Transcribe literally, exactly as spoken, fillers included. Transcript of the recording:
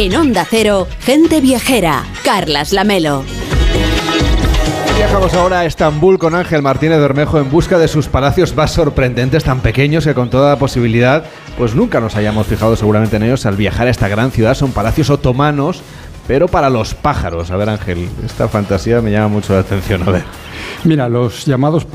En Onda Cero, Gente Viajera, Carlas Lamelo. Viajamos ahora a Estambul con Ángel Martínez Bermejo en busca de sus palacios más sorprendentes, tan pequeños que con toda posibilidad pues nunca nos hayamos fijado seguramente en ellos al viajar a esta gran ciudad. Son palacios otomanos, pero para los pájaros. A ver, Ángel, esta fantasía me llama mucho la atención. A ver. Mira, los llamados